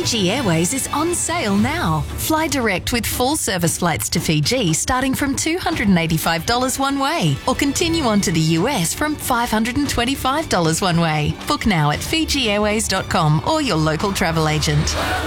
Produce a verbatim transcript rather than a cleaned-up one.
Fiji Airways is on sale now. Fly direct with full service flights to Fiji starting from two hundred eighty-five dollars one way, or continue on to the U S from five hundred twenty-five dollars one way. Book now at fiji airways dot com or your local travel agent.